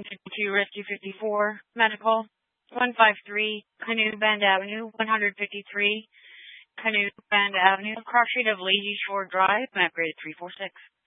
152 Rescue 54, Medical, 153 Canoe Bend Avenue, 153 Canoe Bend Avenue, cross street of Lazy Shore Drive, map grade 346.